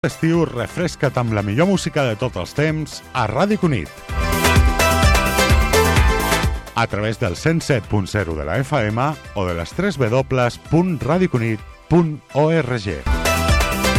Estiu, refresca't amb la millor música de tots els temps a Ràdio Cunit. A través del 107.0 de la FM o de les 3 www.radiocunit.org.